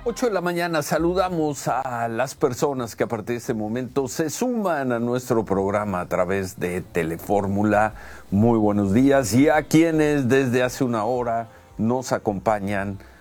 8 de la mañana, saludamos a las personas que a partir de este momento se suman a nuestro programa a través de Telefórmula. Muy buenos días, y a quienes desde hace una hora nos acompañan